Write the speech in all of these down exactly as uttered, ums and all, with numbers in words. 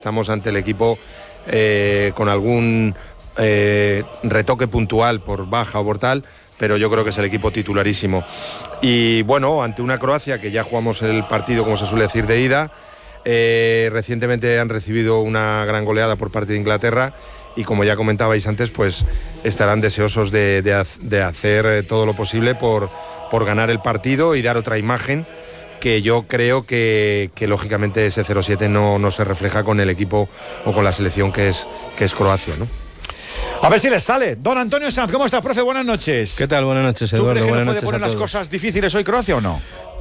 Estamos ante el equipo eh, con algún eh, retoque puntual por baja o por tal, pero yo creo que es el equipo titularísimo. Y bueno, ante una Croacia que ya jugamos el partido, como se suele decir, de ida, eh, recientemente han recibido una gran goleada por parte de Inglaterra y, como ya comentabais antes, pues estarán deseosos de, de, de hacer todo lo posible por, por ganar el partido y dar otra imagen, que yo creo que, que lógicamente ese cero siete no, no se refleja con el equipo o con la selección que es, que es Croacia, ¿no? A ver si les sale. Don Antonio Sanz, ¿cómo estás, profe? Buenas noches. ¿Qué tal? Buenas noches, Eduardo. ¿Tú crees que Buenas nos puede noches poner a las todos. cosas difíciles hoy Croacia o no?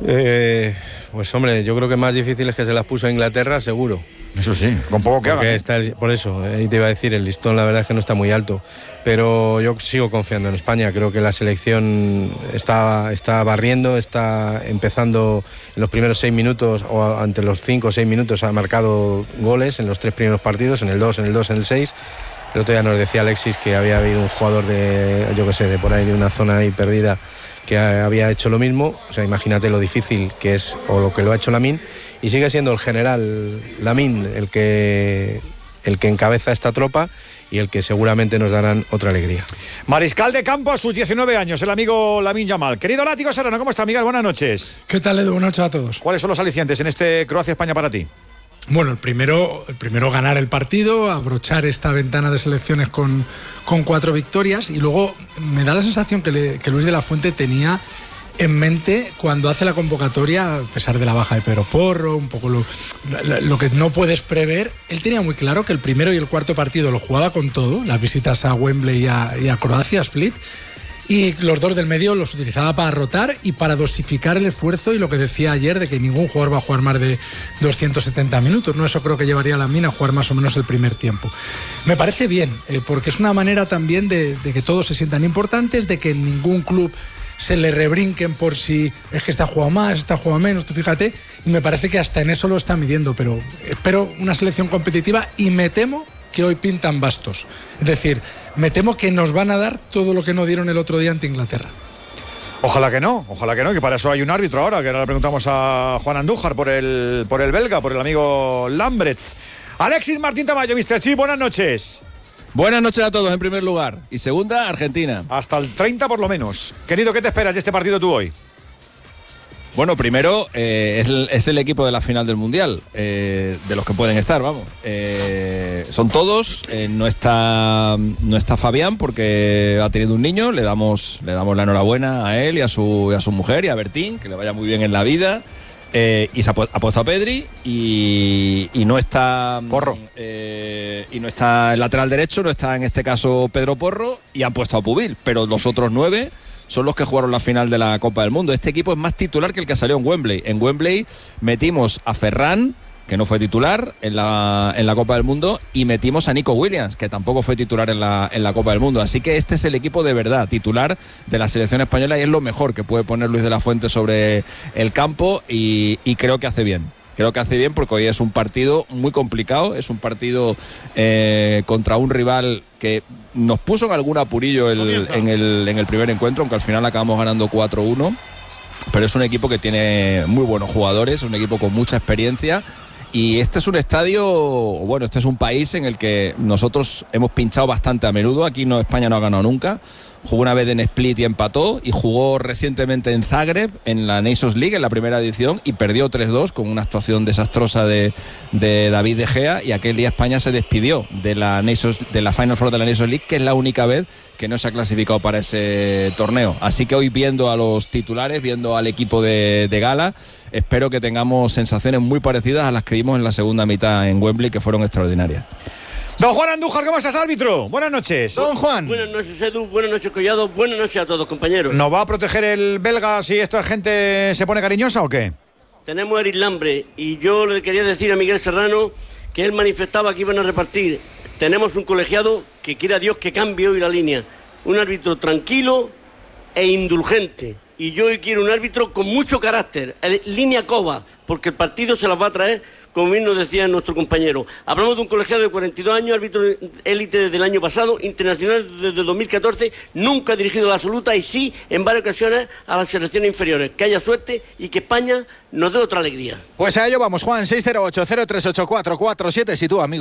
Eh, pues hombre, yo creo que más difícil es que se las puso a Inglaterra, seguro. Eso sí, con poco que Porque haga. está el- por eso, ahí te iba a decir, el listón la verdad es que no está muy alto. Pero yo sigo confiando en España. Creo que la selección está, está barriendo, está empezando en los primeros seis minutos, o ante los cinco o seis minutos ha marcado goles en los tres primeros partidos, en el dos, en el dos, en el seis. El otro día nos decía Alexis que había habido un jugador de, yo qué sé, de por ahí, de una zona ahí perdida, que había hecho lo mismo. O sea, imagínate lo difícil que es, o lo que lo ha hecho Lamine. Y sigue siendo el general Lamine el que, el que encabeza esta tropa y el que seguramente nos darán otra alegría. Mariscal de campo a sus diecinueve años, el amigo Lamine Yamal. Querido Látigo Serrano, ¿cómo está, Miguel? Buenas noches. ¿Qué tal, Edu? Buenas noches a todos. ¿Cuáles son los alicientes en este Croacia-España para ti? Bueno, el primero, el primero ganar el partido, abrochar esta ventana de selecciones con, con cuatro victorias, y luego me da la sensación que, le- que Luis de la Fuente tenía en mente cuando hace la convocatoria, a pesar de la baja de Pedro Porro, un poco lo, lo, lo que no puedes prever. Él tenía muy claro que el primero y el cuarto partido lo jugaba con todo, las visitas a Wembley y a, y a Croacia, a Split, y los dos del medio los utilizaba para rotar y para dosificar el esfuerzo, y lo que decía ayer de que ningún jugador va a jugar más de doscientos setenta minutos, ¿no? Eso creo que llevaría a la mina a jugar más o menos el primer tiempo. Me parece bien, eh, porque es una manera también de, de que todos se sientan importantes, de que ningún club se le rebrinquen por si es que está jugando más, está jugando menos, tú fíjate, y me parece que hasta en eso lo está midiendo, pero espero una selección competitiva y me temo que hoy pintan bastos. Es decir, me temo que nos van a dar todo lo que no dieron el otro día ante Inglaterra. Ojalá que no, ojalá que no, que para eso hay un árbitro ahora, que ahora le preguntamos a Juan Andújar por el, por el belga, por el amigo Lambrets. Alexis Martín Tamayo, mister Chip, buenas noches. Buenas noches a todos en primer lugar. Y segunda, Argentina. Hasta el treinta por lo menos. Querido, ¿qué te esperas de este partido tú hoy? Bueno, primero, eh, es, el, es el equipo de la final del Mundial, eh, de los que pueden estar, vamos. Eh, son todos, eh, no está no está Fabián porque ha tenido un niño, le damos, le damos la enhorabuena a él y a su, y a su mujer y a Bertín, que le vaya muy bien en la vida. Eh, y se ha, pu- ha puesto a Pedri y, y no está Porro. eh, y no está el lateral derecho, no está en este caso Pedro Porro, y han puesto a Pubil, pero los otros nueve son los que jugaron la final de la Copa del Mundo. Este equipo es más titular que el que salió en Wembley. En Wembley metimos a Ferran, que no fue titular en la, en la Copa del Mundo, y metimos a Nico Williams, que tampoco fue titular en la, en la Copa del Mundo. Así que este es el equipo de verdad, titular de la selección española, y es lo mejor que puede poner Luis de la Fuente sobre el campo, y, y creo que hace bien. Creo que hace bien porque hoy es un partido muy complicado, es un partido eh, contra un rival que nos puso en algún apurillo el, en, el, en el primer encuentro, aunque al final acabamos ganando cuatro uno, pero es un equipo que tiene muy buenos jugadores, un equipo con mucha experiencia. Y este es un estadio, bueno, este es un país en el que nosotros hemos pinchado bastante a menudo. Aquí no, España no ha ganado nunca. Jugó una vez en Split y empató, y jugó recientemente en Zagreb, en la Nations League, en la primera edición, y perdió tres dos con una actuación desastrosa de, de David De Gea, y aquel día España se despidió de la, Nations, de la Final Four de la Nations League, que es la única vez que no se ha clasificado para ese torneo. Así que hoy, viendo a los titulares, viendo al equipo de, de gala, espero que tengamos sensaciones muy parecidas a las que vimos en la segunda mitad en Wembley, que fueron extraordinarias. Don Juan Andújar, ¿cómo estás, árbitro? Buenas noches. Don Juan. Buenas noches, Edu. Buenas noches, Collado. Buenas noches a todos, compañeros. ¿Nos va a proteger el belga si esta gente se pone cariñosa o qué? Tenemos a Eric Lambre, y yo le quería decir a Miguel Serrano que él manifestaba que iban a repartir. Tenemos un colegiado que quiera Dios que cambie hoy la línea. Un árbitro tranquilo e indulgente. y yo hoy quiero un árbitro con mucho carácter, eh, línea Cova, porque el partido se las va a traer, como bien nos decía nuestro compañero. Hablamos de un colegiado de cuarenta y dos años, árbitro élite desde el año pasado, internacional desde el dos mil catorce, nunca ha dirigido a la absoluta y sí en varias ocasiones a las selecciones inferiores. Que haya suerte y que España nos dé otra alegría. Pues a ello vamos, Juan. Seis cero ocho, cero tres ocho cuatro cuatro siete. Si tú, amigo.